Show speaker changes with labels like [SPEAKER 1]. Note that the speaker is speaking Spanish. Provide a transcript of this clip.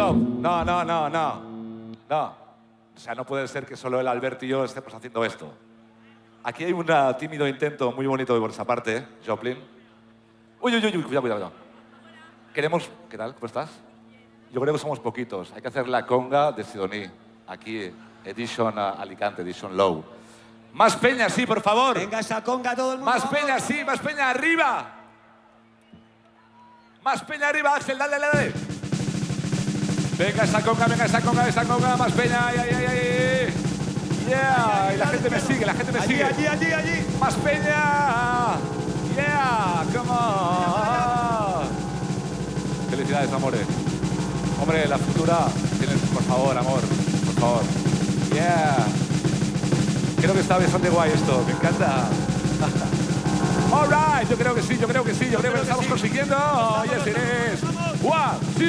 [SPEAKER 1] stop. No. No. O sea, no puede ser que solo el Alberto y yo estemos haciendo esto. Aquí hay un tímido intento muy bonito de vuestra parte, Joplin. Uy, cuidado. Queremos... ¿Qué tal? ¿Cómo estás? Yo creo que somos poquitos. Hay que hacer la conga de Sidoní. Aquí, Edition Alicante, Edition Low. Más peña, sí, por favor.
[SPEAKER 2] Venga esa conga todo el mundo.
[SPEAKER 1] Más peña, sí, más peña, arriba. Más peña arriba, Axel, dale. Venga esa conga, más peña, ay. Yeah, y la gente me sigue,
[SPEAKER 2] Allí.
[SPEAKER 1] Más peña. Yeah, come on. Felicidades, amores. Hombre, la futura, tienes, por favor, amor, por favor. Yeah. Creo que está bastante guay esto, me encanta. All right, yo creo que sí, yo creo que lo estamos consiguiendo. Yes, it is. 1, 2.